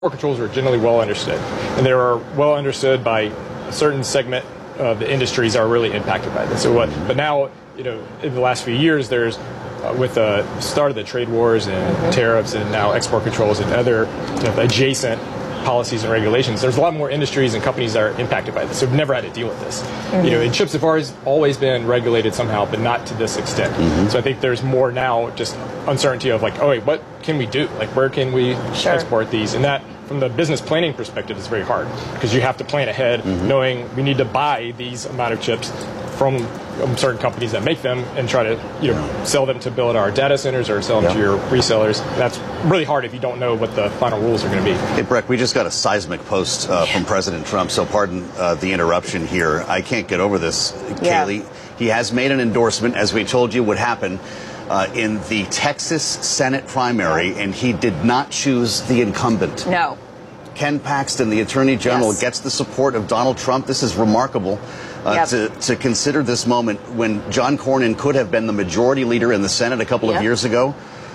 controls are generally well understood, and they are well understood by a certain segment of the industries are really impacted by this. But now, in the last few years, there's with the start of the trade wars and tariffs and now export controls and other adjacent policies and regulations, there's a lot more industries and companies that are impacted by this. So we've never had to deal with this. And chips have always been regulated somehow, but not to this extent. So I think there's more now just uncertainty of what can we do? Where can we export these? And that, from the business planning perspective, is very hard because you have to plan ahead, knowing we need to buy these amount of chips from certain companies that make them and try to sell them to build our data centers or sell them to your resellers. That's really hard if you don't know what the final rules are going to be. Hey, Breck, we just got a seismic post from President Trump, so pardon the interruption here. I can't get over this, Kaylee. He has made an endorsement, as we told you would happen, in the Texas Senate primary, and he did not choose the incumbent. No. Ken Paxton, the Attorney General, gets the support of Donald Trump. This is remarkable to consider this moment when John Cornyn could have been the majority leader in the Senate a couple of years ago.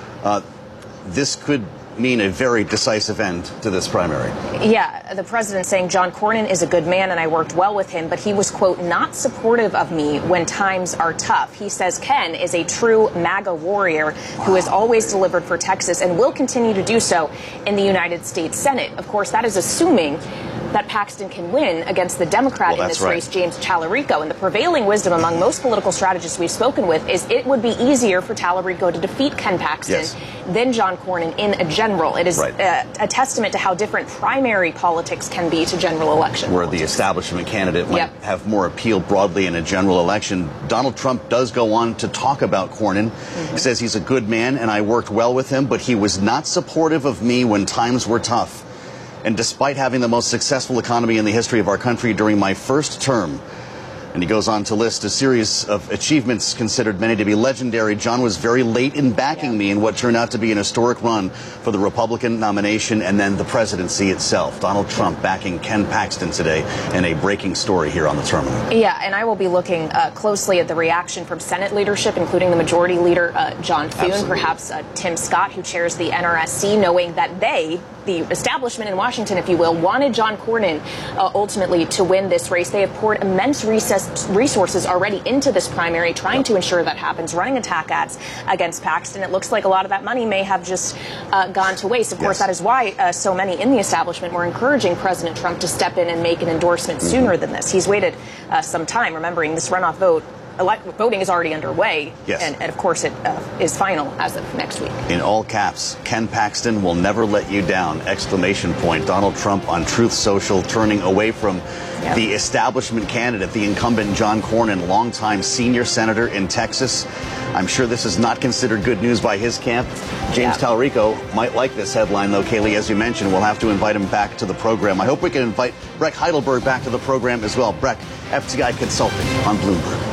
This could mean a very decisive end to this primary. Yeah, the president saying John Cornyn is a good man and I worked well with him, but he was, quote, not supportive of me when times are tough. He says Ken is a true MAGA warrior who has always delivered for Texas and will continue to do so in the United States Senate. Of course, that is assuming that Paxton can win against the Democrat in this race, James Tallarico. And the prevailing wisdom among most political strategists we've spoken with is it would be easier for Tallarico to defeat Ken Paxton than John Cornyn in a general. It is a testament to how different primary politics can be to general election. Where the establishment candidate might have more appeal broadly in a general election. Donald Trump does go on to talk about Cornyn. He says he's a good man and I worked well with him, but he was not supportive of me when times were tough. And despite having the most successful economy in the history of our country during my first term, and he goes on to list a series of achievements considered many to be legendary, John was very late in backing me in what turned out to be an historic run for the Republican nomination and then the presidency itself. Donald Trump backing Ken Paxton today in a breaking story here on the terminal. Yeah, and I will be looking closely at the reaction from Senate leadership, including the majority leader, John Thune, perhaps Tim Scott, who chairs the NRSC, knowing that the establishment in Washington, if you will, wanted John Cornyn ultimately to win this race. They have poured immense resources already into this primary, trying to ensure that happens, running attack ads against Paxton. It looks like a lot of that money may have just gone to waste. Of course, that is why so many in the establishment were encouraging President Trump to step in and make an endorsement sooner than this. He's waited some time, remembering this runoff voting is already underway, and of course it is final as of next week. In all caps, Ken Paxton will never let you down, exclamation point. Donald Trump on Truth Social turning away from the establishment candidate, the incumbent John Cornyn, longtime senior senator in Texas. I'm sure this is not considered good news by his camp. James Tallarico might like this headline, though, Kaylee. As you mentioned, we'll have to invite him back to the program. I hope we can invite Breck Heidelberg back to the program as well. Breck, FTI Consulting on Bloomberg.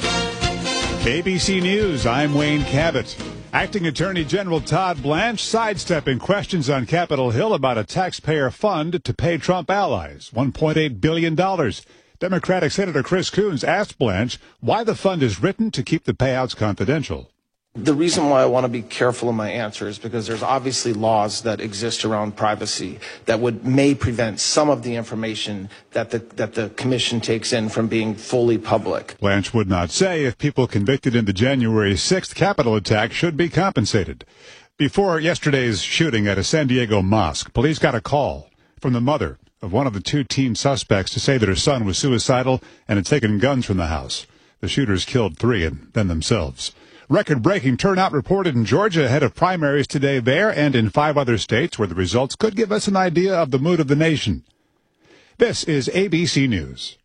ABC News, I'm Wayne Cabot. Acting Attorney General Todd Blanche sidestepping questions on Capitol Hill about a taxpayer fund to pay Trump allies, $1.8 billion. Democratic Senator Chris Coons asked Blanche why the fund is written to keep the payouts confidential. The reason why I want to be careful in my answer is because there's obviously laws that exist around privacy that may prevent some of the information that the commission takes in from being fully public. Blanche would not say if people convicted in the January 6th Capitol attack should be compensated. Before yesterday's shooting at a San Diego mosque, police got a call from the mother of one of the two teen suspects to say that her son was suicidal and had taken guns from the house. The shooters killed 3 and then themselves. Record-breaking turnout reported in Georgia ahead of primaries today there and in 5 other states where the results could give us an idea of the mood of the nation. This is ABC News.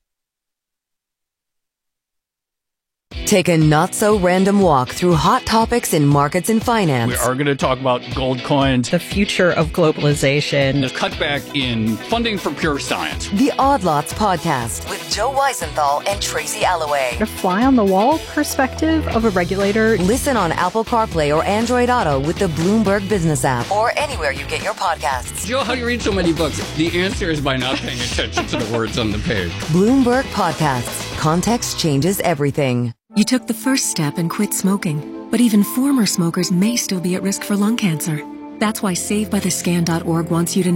Take a not-so-random walk through hot topics in markets and finance. We are going to talk about gold coins, the future of globalization, the cutback in funding for pure science. The Odd Lots Podcast with Joe Weisenthal and Tracy Alloway. The fly-on-the-wall perspective of a regulator. Listen on Apple CarPlay or Android Auto with the Bloomberg Business app or anywhere you get your podcasts. Joe, how do you read so many books? The answer is by not paying attention to the words on the page. Bloomberg Podcasts. Context changes everything. You took the first step and quit smoking, but even former smokers may still be at risk for lung cancer. That's why SaveByTheScan.org wants you to